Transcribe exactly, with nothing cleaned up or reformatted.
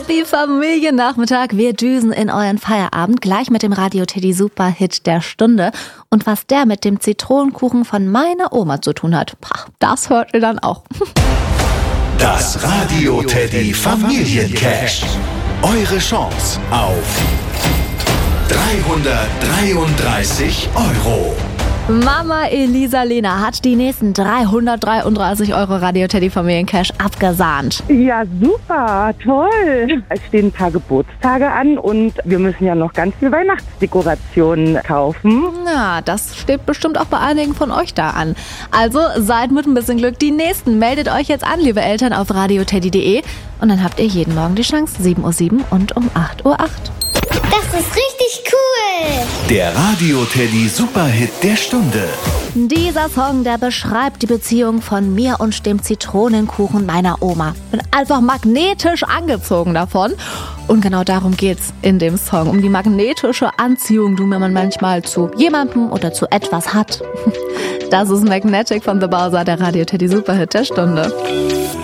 Happy Familiennachmittag. Wir düsen in euren Feierabend gleich mit dem Radio Teddy Superhit der Stunde. Und was der mit dem Zitronenkuchen von meiner Oma zu tun hat, das hört ihr dann auch. Das Radio Teddy Familiencash. Eure Chance auf dreihundertdreiunddreißig Euro. Mama Elisa Lena hat die nächsten dreihundertdreiunddreißig Euro Radio Teddy Familiencash abgesahnt. Ja, super, toll. Es stehen ein paar Geburtstage an und wir müssen ja noch ganz viel Weihnachtsdekorationen kaufen. Na, das steht bestimmt auch bei einigen von euch da an. Also seid mit ein bisschen Glück die Nächsten. Meldet euch jetzt an, liebe Eltern, auf radioteddy punkt de und dann habt ihr jeden Morgen die Chance, sieben Uhr sieben und um acht Uhr acht. Das ist richtig cool. Der Radio Teddy Superhit der Stunde. Dieser Song, der beschreibt die Beziehung von mir und dem Zitronenkuchen meiner Oma. Bin einfach magnetisch angezogen davon. Und genau darum geht's in dem Song. Um die magnetische Anziehung, die man manchmal zu jemandem oder zu etwas hat. Das ist Magnetic von The Bowser, der Radio Teddy Superhit der Stunde.